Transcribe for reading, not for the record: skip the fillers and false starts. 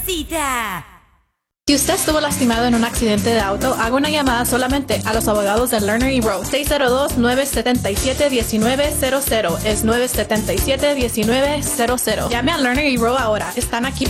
cita. Si usted estuvo lastimado en un accidente de auto, haga una llamada solamente a los abogados de Lerner y Rowe. 602-977-1900. Es 977-1900. Llame a Lerner y Rowe ahora. Están aquí